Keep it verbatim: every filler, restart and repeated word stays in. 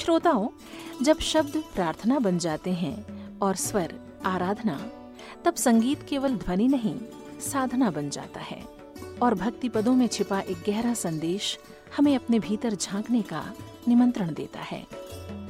श्रोताओं, जब शब्द प्रार्थना बन जाते हैं और स्वर आराधना, तब संगीत केवल ध्वनि नहीं, साधना बन जाता है और भक्ति पदों में छिपा एक गहरा संदेश हमें अपने भीतर झांकने का निमंत्रण देता है।